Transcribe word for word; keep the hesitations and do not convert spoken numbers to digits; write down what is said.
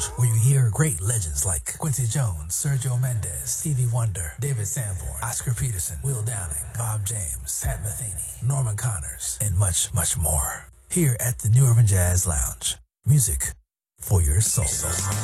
where you hear great legends like Quincy Jones, Sergio Mendes, Stevie Wonder, David Sanborn, Oscar Peterson, Will Downing, Bob James, Pat Metheny, Norman Connors, and much, much more. Here at the New Urban Jazz Lounge. Music for your soul.